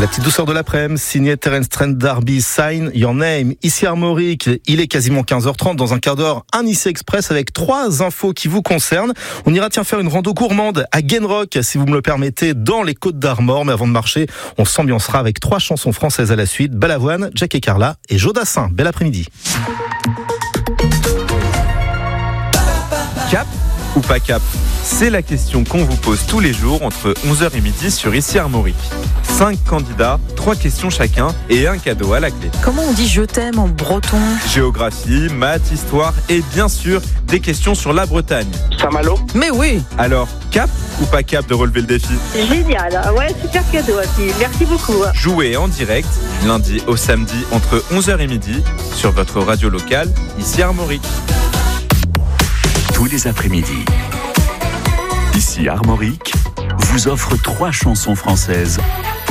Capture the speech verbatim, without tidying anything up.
La petite douceur de l'après-midi, signé Terence Trent D'Arby, Sign Your Name. Ici Armorique, il est quasiment quinze heures trente. Dans un quart d'heure, un Nice Express avec trois infos qui vous concernent. On ira tiens faire une rando gourmande à Genrock, si vous me le permettez, dans les Côtes d'Armor. Mais avant de marcher, on s'ambiancera avec trois chansons françaises à la suite. Balavoine, Jack et Carla et Jodassin. Bel après-midi. Cap ou pas cap ? C'est la question qu'on vous pose tous les jours entre onze heures et midi sur Ici Armorique. Cinq candidats, trois questions chacun et un cadeau à la clé. Comment on dit je t'aime en breton ? Géographie, maths, histoire et bien sûr des questions sur la Bretagne. Saint-Malo ? Mais oui. Alors, cap ou pas cap de relever le défi ? Génial, ouais, super cadeau aussi, merci beaucoup. Jouez en direct du lundi au samedi entre onze heures et midi sur votre radio locale Ici Armorique. Tous les après-midi, Ici Armorique vous offre trois chansons françaises